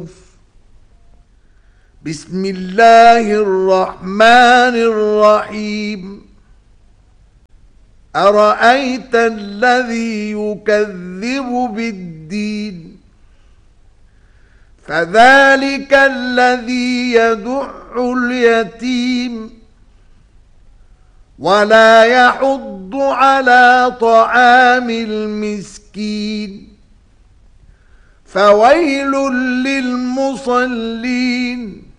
بسم الله الرحمن الرحيم أرأيت الذي يكذب بالدين فذلك الذي يدع اليتيم ولا يحض على طعام المسكين فويل للمصلين